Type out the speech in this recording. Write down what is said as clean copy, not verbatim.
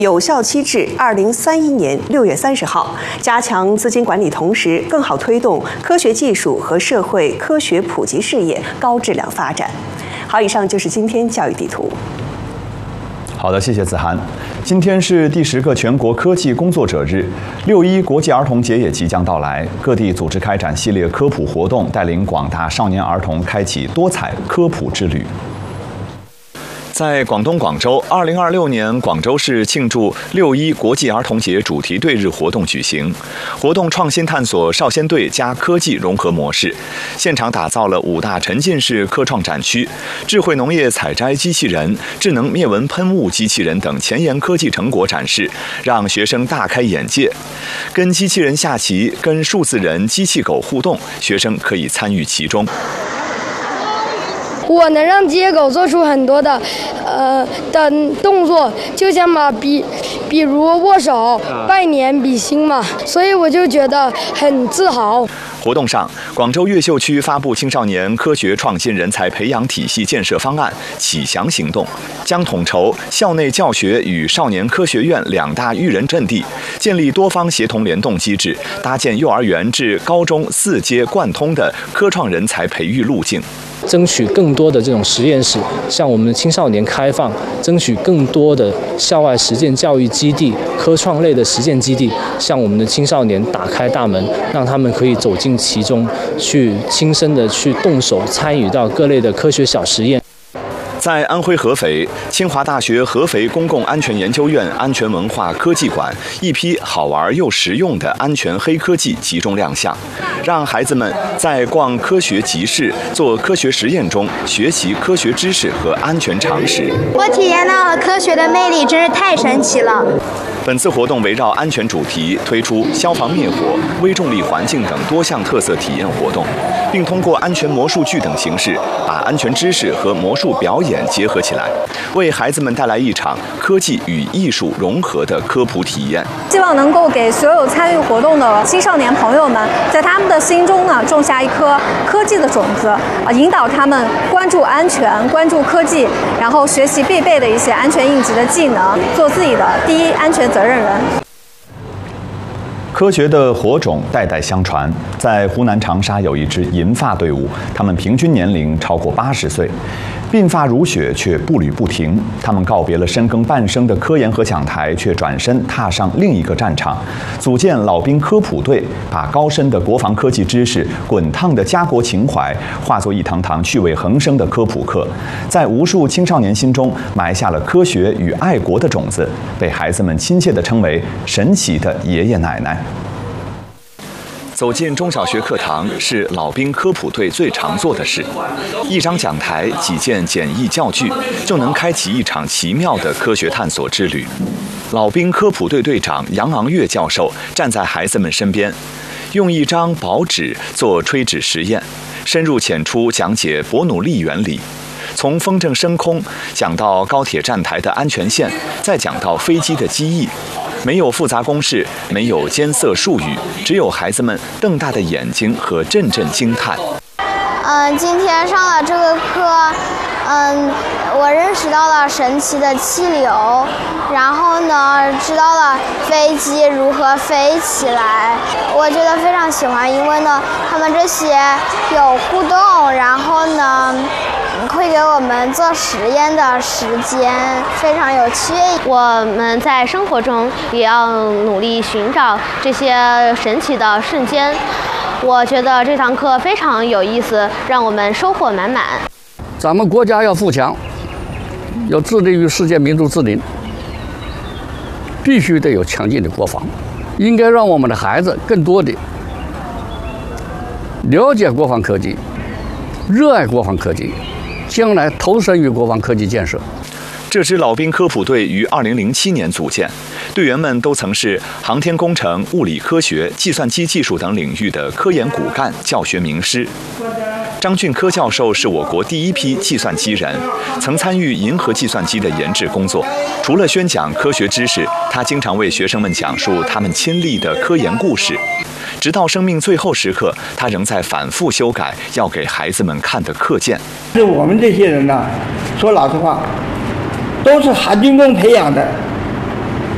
有效期至2031年6月30号，加强资金管理，同时更好推动科学技术和社会科学普及事业高质量发展。好，以上就是今天教育地图。 好的，谢谢子涵。今天是第10个全国科技工作者日，6·1国际儿童节也即将到来，各地组织开展系列科普活动，带领广大少年儿童开启多彩科普之旅。在广东广州，2026年广州市庆祝6·1国际儿童节主题队日活动举行。活动创新探索少先队加科技融合模式，现场打造了5大沉浸式科创展区，智慧农业采摘机器人、智能灭蚊喷雾机器人等前沿科技成果展示，让学生大开眼界。跟机器人下棋、跟数字人、机器狗互动，学生可以参与其中。 我能让机械狗做出很多的动作，就像嘛，比如握手、拜年、比心嘛，所以我就觉得很自豪。 活动上，广州越秀区发布青少年科学创新人才培养体系建设方案“启翔行动”，将统筹校内教学与少年科学院2大育人阵地，建立多方协同联动机制，搭建幼儿园至高中4阶贯通的科创人才培育路径。 争取更多的这种实验室向我们的青少年开放，争取更多的校外实践教育基地、科创类的实践基地向我们的青少年打开大门，让他们可以走进其中，去亲身的去动手参与到各类的科学小实验。 在安徽合肥，清华大学合肥公共安全研究院安全文化科技馆一批好玩又实用的安全黑科技集中亮相，让孩子们在逛科学集市、做科学实验中学习科学知识和安全常识。 我体验到了科学的魅力，真是太神奇了。 本次活动围绕安全主题推出消防灭火、微重力环境等多项特色体验活动，并通过安全魔术剧等形式，把安全知识和魔术表演结合起来，为孩子们带来一场科技与艺术融合的科普体验。 希望能够给所有参与活动的青少年朋友们，在他们的心中呢种下一颗科技的种子，引导他们关注安全、关注科技，然后学习必备的一些安全应急的技能，做自己的第一安全责任人。 科学的火种代代相传，在湖南长沙有一支银发队伍，他们平均年龄超过80岁，鬓发如雪却步履不停。他们告别了深耕半生的科研和讲台，却转身踏上另一个战场，组建老兵科普队，把高深的国防科技知识、滚烫的家国情怀化作一堂堂趣味横生的科普课，在无数青少年心中埋下了科学与爱国的种子，被孩子们亲切地称为神奇的爷爷奶奶。走进中小学课堂是老兵科普队最常做的事，一张讲台、几件简易教具，就能开启一场奇妙的科学探索之旅。老兵科普队队长杨昂月教授站在孩子们身边，用一张薄纸做吹纸实验，深入浅出讲解伯努利原理。从风筝升空讲到高铁站台的安全线，再讲到飞机的机翼，没有复杂公式，没有艰涩术语，只有孩子们瞪大的眼睛和阵阵惊叹。 今天上了这个课，我认识到了神奇的气流，然后呢，知道了飞机如何飞起来。我觉得非常喜欢，因为呢，他们这些有互动，然后呢，会给我们做实验的时间，非常有趣。 我们在生活中也要努力寻找这些神奇的瞬间。我觉得这堂课非常有意思，让我们收获满满。 咱们国家要富强，要致力于世界民族自林，必须得有强劲的国防。应该让我们的孩子更多的了解国防科技，热爱国防科技，将来投身于国防科技建设。 这支老兵科普队于2007年组建，队员们都曾是航天工程、物理科学、计算机技术等领域的科研骨干、教学名师。张俊科教授是我国第一批计算机人，曾参与银河计算机的研制工作。除了宣讲科学知识，他经常为学生们讲述他们亲历的科研故事。直到生命最后时刻，他仍在反复修改要给孩子们看的课件。 是我们这些人呢，说老实话，都是韩军工培养的，